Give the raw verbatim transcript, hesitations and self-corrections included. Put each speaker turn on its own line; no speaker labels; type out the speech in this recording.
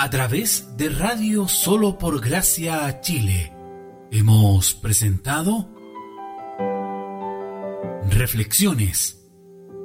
A través de Radio Solo por Gracia Chile, hemos presentado Reflexiones